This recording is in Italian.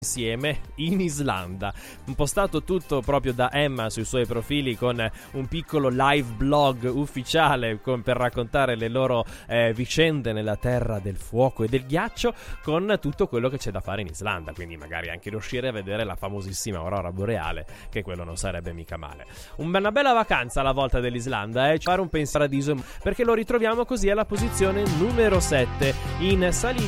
insieme in Islanda. Postato tutto proprio da Emma sui suoi profili con un piccolo live blog ufficiale per raccontare le loro vicende nella terra del fuoco e del ghiaccio, con tutto quello che c'è da fare in Islanda, quindi magari anche riuscire a vedere la famosissima aurora boreale, che quello non sarebbe mica male. Una bella vacanza alla volta dell'Islanda, fare un paradiso, perché lo ritroviamo così alla posizione numero 7 in salita